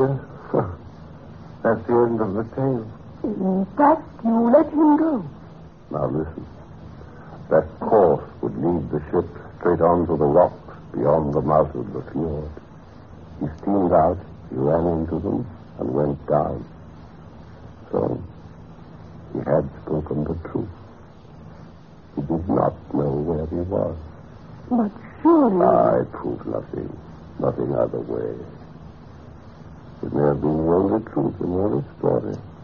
Yes. That's the end of the tale. In fact, you let him go. Now listen. That course would lead the ship straight onto the rocks beyond the mouth of the fjord. He steamed out, he ran into them, and went down. So, he had spoken the truth. He did not know where he was. But surely... I prove nothing. Nothing either way. It may have been the only truth in all his story.